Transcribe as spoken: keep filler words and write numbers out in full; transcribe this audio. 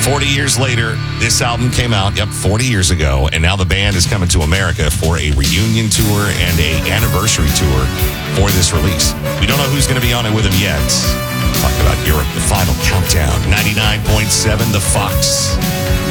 forty years later, this album came out, yep, forty years ago, and now the band is coming to America for a reunion tour and a anniversary tour for this release. We don't know who's going to be on it with them yet. Talk about Europe, the final countdown. ninety-nine point seven, The Fox.